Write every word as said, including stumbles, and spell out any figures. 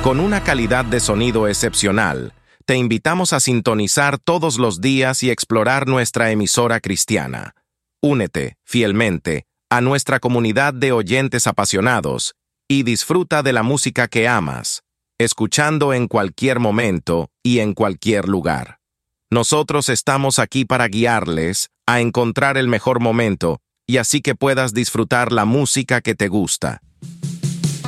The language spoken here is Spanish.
Con una calidad de sonido excepcional, te invitamos a sintonizar todos los días y explorar nuestra emisora cristiana. Únete, fielmente, a nuestra comunidad de oyentes apasionados y disfruta de la música que amas, escuchando en cualquier momento y en cualquier lugar. Nosotros estamos aquí para guiarles a encontrar el mejor momento y así que puedas disfrutar la música que te gusta.